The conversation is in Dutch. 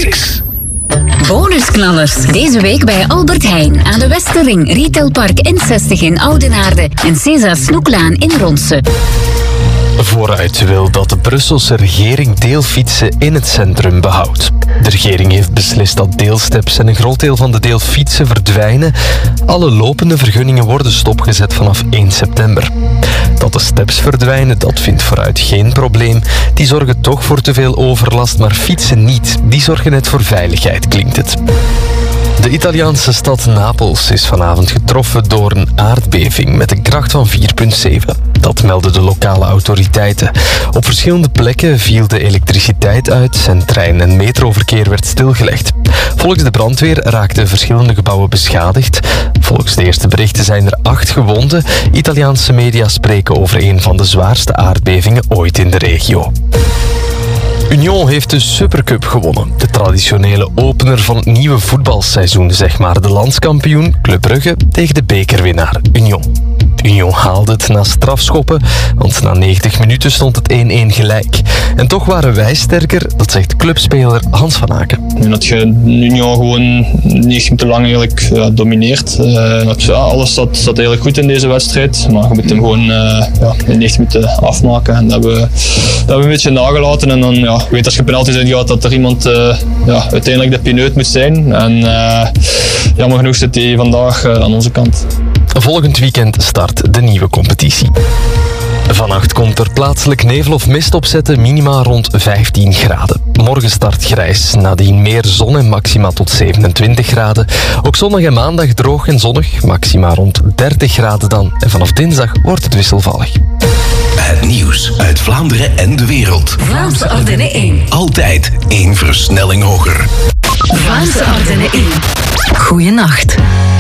X. Bonusknallers. Deze week bij Albert Heijn aan de Westerring, Retailpark N60 in Oudenaarde en César Snoeklaan in Ronse. Vooruit wil dat de Brusselse regering deelfietsen in het centrum behoudt. De regering heeft beslist dat deelsteps en een groot deel van de deelfietsen verdwijnen. Alle lopende vergunningen worden stopgezet vanaf 1 september. Dat de steps verdwijnen, dat vindt Vooruit geen probleem. Die zorgen toch voor te veel overlast, maar fietsen niet. Die zorgen net voor veiligheid, klinkt het. De Italiaanse stad Napels is vanavond getroffen door een aardbeving met een kracht van 4,7. Dat melden de lokale autoriteiten. Op verschillende plekken viel de elektriciteit uit en trein- en metroverkeer werd stilgelegd. Volgens de brandweer raakten verschillende gebouwen beschadigd. Volgens de eerste berichten zijn er 8 gewonden. Italiaanse media spreken over een van de zwaarste aardbevingen ooit in de regio. Union heeft de Supercup gewonnen. De traditionele opener van het nieuwe voetbalseizoen, zeg maar. De landskampioen Club Brugge tegen de bekerwinnaar Union. Union haalde het na strafschoppen, want na 90 minuten stond het 1-1 gelijk. En toch waren wij sterker, dat zegt clubspeler Hans van Aken. Dat je Union gewoon 90 minuten lang eigenlijk domineert. Alles staat eigenlijk goed in deze wedstrijd, maar je moet hem gewoon in 90 minuten afmaken. En dat hebben we een beetje nagelaten. En dan weet als je penalties ingaat dat er iemand uiteindelijk de pineut moet zijn. En jammer genoeg zit hij vandaag aan onze kant. Volgend weekend start de nieuwe competitie. Vannacht komt er plaatselijk nevel of mist opzetten, minima rond 15 graden. Morgen start grijs, nadien meer zon en maxima tot 27 graden. Ook zondag en maandag droog en zonnig, maxima rond 30 graden dan. En vanaf dinsdag wordt het wisselvallig. Het nieuws uit Vlaanderen en de wereld. Vlaamse Ardennen 1. Altijd 1 versnelling hoger. Vlaamse Ardennen 1. Goeienacht.